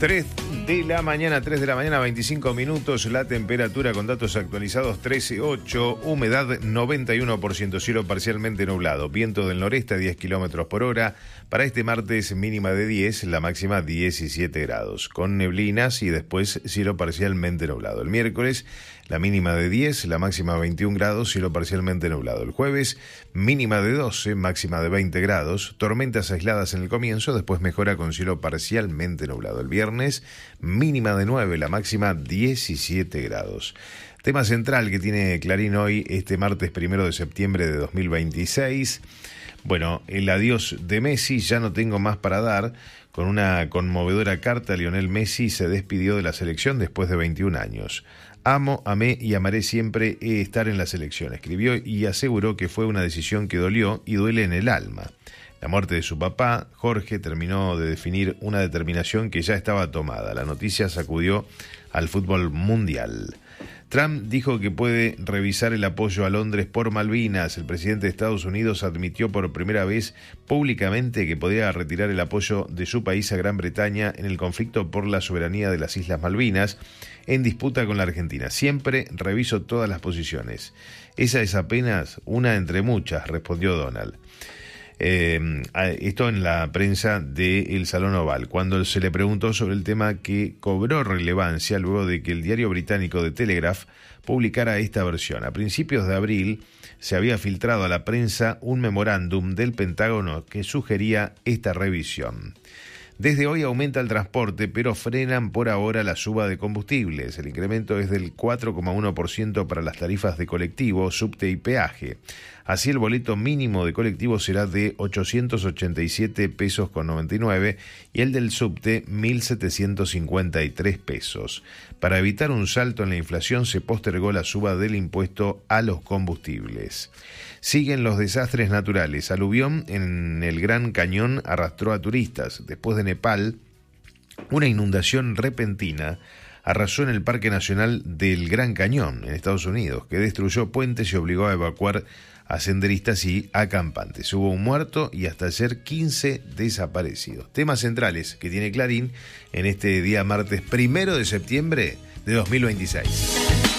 3 de la mañana, 25 minutos, la temperatura con datos actualizados 13,8, humedad 91%, cielo parcialmente nublado, viento del noreste a 10 kilómetros por hora. Para este martes mínima de 10, la máxima 17 grados, con neblinas y después cielo parcialmente nublado. El miércoles la mínima de 10, la máxima 21 grados, cielo parcialmente nublado. El jueves mínima de 12, máxima de 20 grados, tormentas aisladas en el comienzo, después mejora con cielo parcialmente nublado. El viernes mínima de 9, la máxima 17 grados. Tema central que tiene Clarín hoy, este martes 1 de septiembre de 2026. Bueno, el adiós de Messi, ya no tengo más para dar. Con una conmovedora carta, Lionel Messi se despidió de la selección después de 21 años. Amo, amé y amaré siempre estar en la selección, escribió y aseguró que fue una decisión que dolió y duele en el alma. La muerte de su papá, Jorge, terminó de definir una determinación que ya estaba tomada. La noticia sacudió al fútbol mundial. Trump dijo que puede revisar el apoyo a Londres por Malvinas. El presidente de Estados Unidos admitió por primera vez públicamente que podría retirar el apoyo de su país a Gran Bretaña en el conflicto por la soberanía de las Islas Malvinas, en disputa con la Argentina. Siempre reviso todas las posiciones. Esa es apenas una entre muchas, respondió Donald. Esto en la prensa del Salón Oval, cuando se le preguntó sobre el tema que cobró relevancia luego de que el diario británico The Telegraph publicara esta versión. A principios de abril se había filtrado a la prensa un memorándum del Pentágono que sugería esta revisión. Desde hoy aumenta el transporte, pero frenan por ahora la suba de combustibles. El incremento es del 4,1% para las tarifas de colectivo, subte y peaje. Así el boleto mínimo de colectivo será de 887 pesos con 99 y el del subte 1.753 pesos. Para evitar un salto en la inflación se postergó la suba del impuesto a los combustibles. Siguen los desastres naturales. Aluvión en el Gran Cañón arrastró a turistas. Después de Nepal, una inundación repentina arrasó en el Parque Nacional del Gran Cañón, en Estados Unidos, que destruyó puentes y obligó a evacuar a senderistas y acampantes. Hubo un muerto y hasta ayer 15 desaparecidos. Temas centrales que tiene Clarín en este día martes 1 de septiembre de 2026.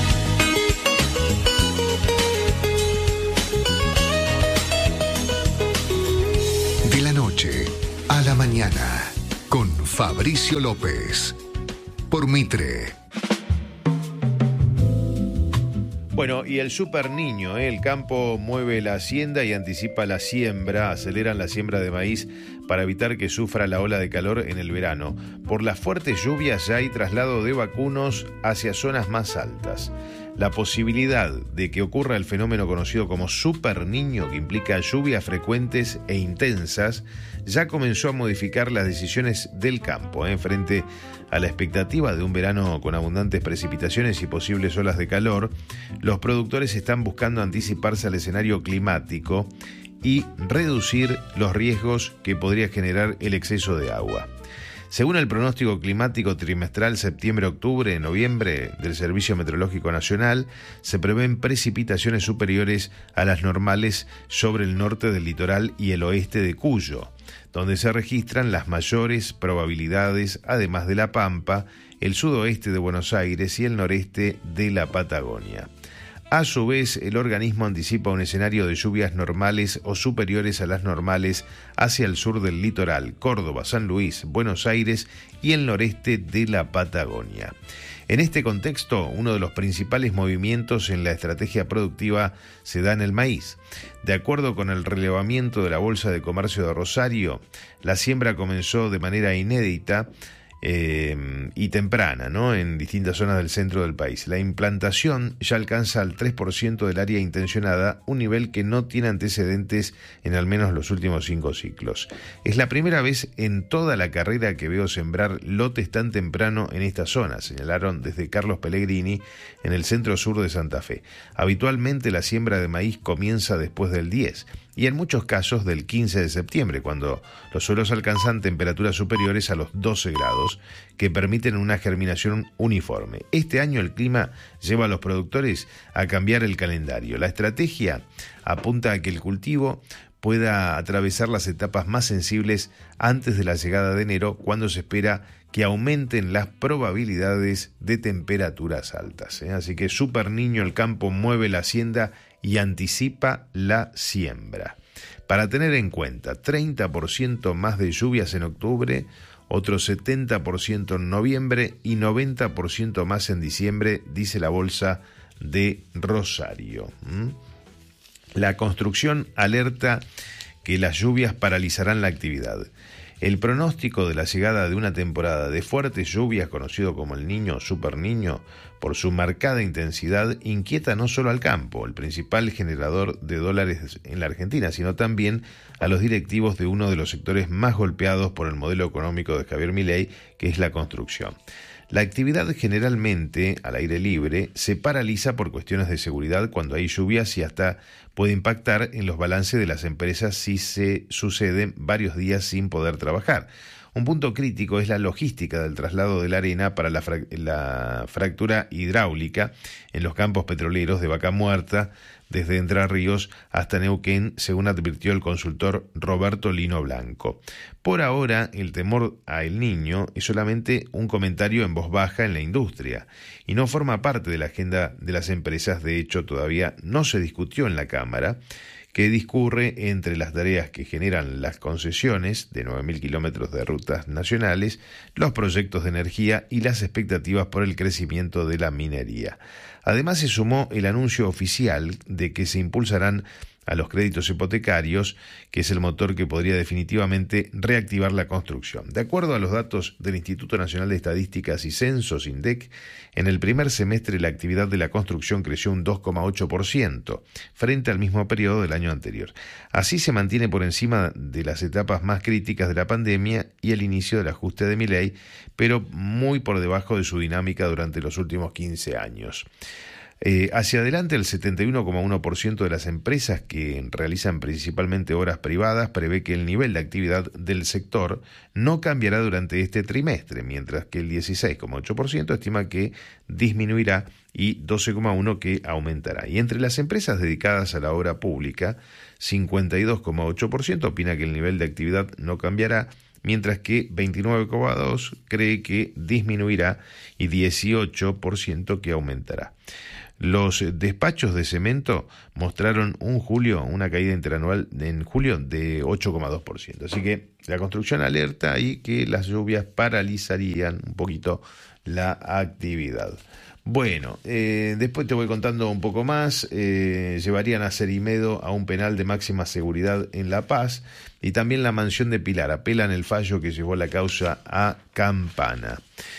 De la noche a la mañana, con Fabricio López, por Mitre. Bueno, y el super niño, el campo mueve la hacienda y anticipa la siembra, aceleran la siembra de maíz para evitar que sufra la ola de calor en el verano. Por las fuertes lluvias ya hay traslado de vacunos hacia zonas más altas. La posibilidad de que ocurra el fenómeno conocido como super niño, que implica lluvias frecuentes e intensas, ya comenzó a modificar las decisiones del campo. Frente a la expectativa de un verano con abundantes precipitaciones y posibles olas de calor, los productores están buscando anticiparse al escenario climático y reducir los riesgos que podría generar el exceso de agua. Según el pronóstico climático trimestral septiembre, octubre, noviembre del Servicio Meteorológico Nacional, se prevén precipitaciones superiores a las normales sobre el norte del litoral y el oeste de Cuyo, donde se registran las mayores probabilidades, además de La Pampa, el sudoeste de Buenos Aires y el noreste de la Patagonia. A su vez, el organismo anticipa un escenario de lluvias normales o superiores a las normales hacia el sur del litoral, Córdoba, San Luis, Buenos Aires y el noreste de la Patagonia. En este contexto, uno de los principales movimientos en la estrategia productiva se da en el maíz. De acuerdo con el relevamiento de la Bolsa de Comercio de Rosario, la siembra comenzó de manera inédita y temprana, en distintas zonas del centro del país. La implantación ya alcanza al 3% del área intencionada, un nivel que no tiene antecedentes en al menos los últimos 5 ciclos. Es la primera vez en toda la carrera que veo sembrar lotes tan temprano en esta zona, señalaron desde Carlos Pellegrini en el centro sur de Santa Fe. Habitualmente la siembra de maíz comienza después del 10 y en muchos casos del 15 de septiembre, cuando los suelos alcanzan temperaturas superiores a los 12 grados, que permiten una germinación uniforme. Este año el clima lleva a los productores a cambiar el calendario. La estrategia apunta a que el cultivo pueda atravesar las etapas más sensibles antes de la llegada de enero, cuando se espera que aumenten las probabilidades de temperaturas altas. Así que Super Niño, el campo mueve la hacienda y anticipa la siembra. Para tener en cuenta, 30% más de lluvias en octubre, otro 70% en noviembre y 90% más en diciembre, dice la Bolsa de Rosario. La construcción alerta que las lluvias paralizarán la actividad. El pronóstico de la llegada de una temporada de fuertes lluvias, conocido como el Niño o Super Niño, por su marcada intensidad, inquieta no solo al campo, el principal generador de dólares en la Argentina, sino también a los directivos de uno de los sectores más golpeados por el modelo económico de Javier Milei, que es la construcción. La actividad, generalmente al aire libre, se paraliza por cuestiones de seguridad cuando hay lluvias y hasta puede impactar en los balances de las empresas si se suceden varios días sin poder trabajar. Un punto crítico es la logística del traslado de la arena para la fractura hidráulica en los campos petroleros de Vaca Muerta, desde Entre Ríos hasta Neuquén, según advirtió el consultor Roberto Lino Blanco. Por ahora, el temor a El Niño es solamente un comentario en voz baja en la industria y no forma parte de la agenda de las empresas. De hecho, todavía no se discutió en la Cámara, que discurre entre las tareas que generan las concesiones de 9.000 kilómetros de rutas nacionales, los proyectos de energía y las expectativas por el crecimiento de la minería. Además, se sumó el anuncio oficial de que se impulsarán a los créditos hipotecarios, que es el motor que podría definitivamente reactivar la construcción. De acuerdo a los datos del Instituto Nacional de Estadísticas y Censos, INDEC, en el primer semestre la actividad de la construcción creció un 2,8% frente al mismo periodo del año anterior. Así se mantiene por encima de las etapas más críticas de la pandemia y el inicio del ajuste de Milei, pero muy por debajo de su dinámica durante los últimos 15 años. Hacia adelante, el 71,1% de las empresas que realizan principalmente obras privadas prevé que el nivel de actividad del sector no cambiará durante este trimestre, mientras que el 16,8% estima que disminuirá y 12,1% que aumentará. Y entre las empresas dedicadas a la obra pública, 52,8% opina que el nivel de actividad no cambiará, mientras que 29,2% cree que disminuirá y 18% que aumentará. Los despachos de cemento mostraron una caída interanual en julio de 8,2%. Así que la construcción alerta y que las lluvias paralizarían un poquito la actividad. Bueno, después te voy contando un poco más. Llevarían a Cerimedo a un penal de máxima seguridad en La Paz, y también la mansión de Pilar apelan el fallo que llevó la causa a Campana.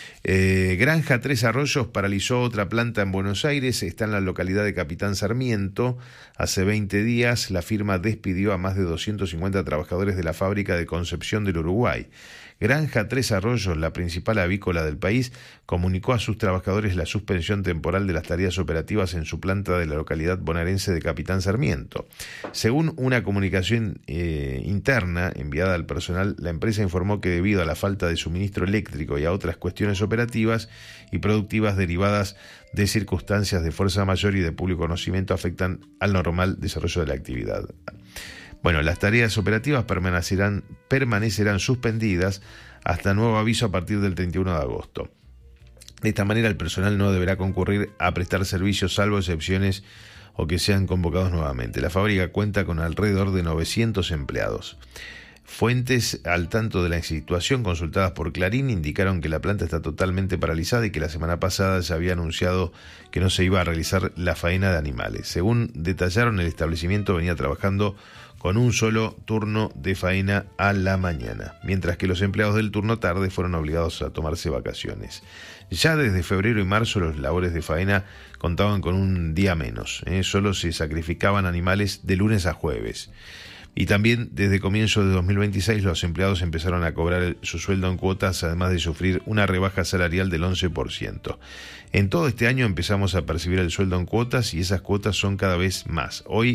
Granja Tres Arroyos paralizó otra planta en Buenos Aires, está en la localidad de Capitán Sarmiento. Hace 20 días la firma despidió a más de 250 trabajadores de la fábrica de Concepción del Uruguay. Granja Tres Arroyos, la principal avícola del país, comunicó a sus trabajadores la suspensión temporal de las tareas operativas en su planta de la localidad bonaerense de Capitán Sarmiento. Según una comunicación interna enviada al personal, la empresa informó que debido a la falta de suministro eléctrico y a otras cuestiones operativas y productivas derivadas de circunstancias de fuerza mayor y de público conocimiento, afectan al normal desarrollo de la actividad. Bueno, las tareas operativas permanecerán suspendidas hasta nuevo aviso a partir del 31 de agosto. De esta manera, el personal no deberá concurrir a prestar servicios, salvo excepciones o que sean convocados nuevamente. La fábrica cuenta con alrededor de 900 empleados. Fuentes al tanto de la situación consultadas por Clarín indicaron que la planta está totalmente paralizada y que la semana pasada se había anunciado que no se iba a realizar la faena de animales. Según detallaron, el establecimiento venía trabajando con un solo turno de faena a la mañana, mientras que los empleados del turno tarde fueron obligados a tomarse vacaciones. Ya desde febrero y marzo los labores de faena contaban con un día menos, solo se sacrificaban animales de lunes a jueves. Y también desde comienzo de 2026 los empleados empezaron a cobrar su sueldo en cuotas, además de sufrir una rebaja salarial del 11%. En todo este año empezamos a percibir el sueldo en cuotas y esas cuotas son cada vez más. Hoy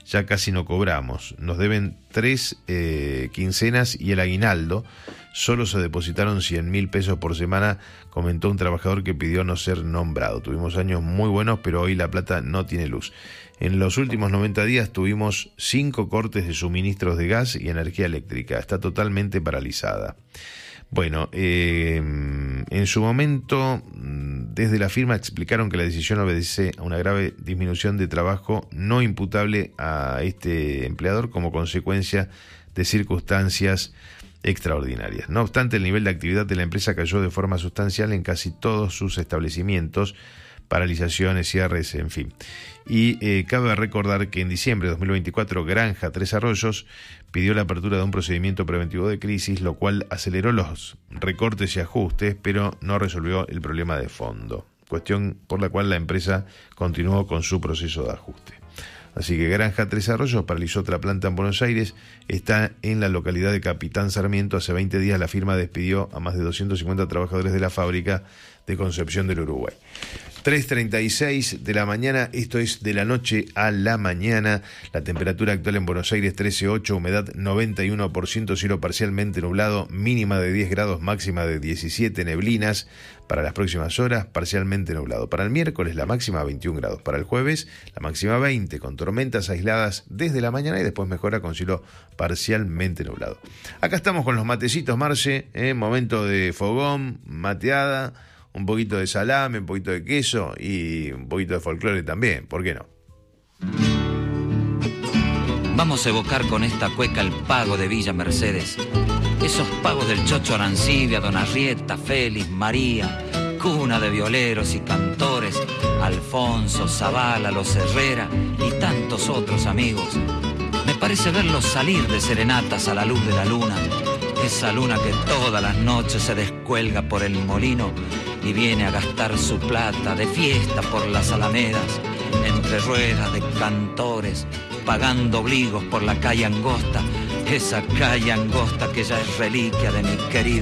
ya casi no cobramos. Nos deben 3 quincenas y el aguinaldo. Solo se depositaron 100.000 pesos por semana, comentó un trabajador que pidió no ser nombrado. Tuvimos años muy buenos, pero hoy La Plata no tiene luz. En los últimos 90 días tuvimos 5 cortes de suministros de gas y energía eléctrica. Está totalmente paralizada. Bueno, en su momento, desde la firma explicaron que la decisión obedece a una grave disminución de trabajo no imputable a este empleador como consecuencia de circunstancias extraordinarias. No obstante, el nivel de actividad de la empresa cayó de forma sustancial en casi todos sus establecimientos, paralizaciones, cierres, en fin. Y cabe recordar que en diciembre de 2024 Granja Tres Arroyos pidió la apertura de un procedimiento preventivo de crisis, lo cual aceleró los recortes y ajustes, pero no resolvió el problema de fondo, cuestión por la cual la empresa continuó con su proceso de ajuste. Así que Granja Tres Arroyos paralizó otra planta en Buenos Aires, está en la localidad de Capitán Sarmiento. Hace 20 días la firma despidió a más de 250 trabajadores de la fábrica de Concepción del Uruguay. 3:36 de la mañana, esto es De la Noche a la Mañana. La temperatura actual en Buenos Aires 13,8, humedad 91%, cielo parcialmente nublado, mínima de 10 grados, máxima de 17, neblinas. Para las próximas horas, parcialmente nublado. Para el miércoles la máxima 21 grados. Para el jueves la máxima 20, con tormentas aisladas desde la mañana y después mejora con cielo parcialmente nublado. Acá estamos con los matecitos, Marce, momento de fogón, mateada, un poquito de salame, un poquito de queso y un poquito de folclore también, ¿por qué no? Vamos a evocar con esta cueca el pago de Villa Mercedes. Esos pagos del Chocho Arancibia, Don Arrieta, Félix, María, cuna de violeros y cantores, Alfonso, Zavala, Los Herrera y tantos otros amigos. Me parece verlos salir de serenatas a la luz de la luna, esa luna que todas las noches se descuelga por el molino y viene a gastar su plata de fiesta por las alamedas, entre ruedas de cantores, pagando obligos por la calle angosta, esa calle angosta que ya es reliquia de mi querido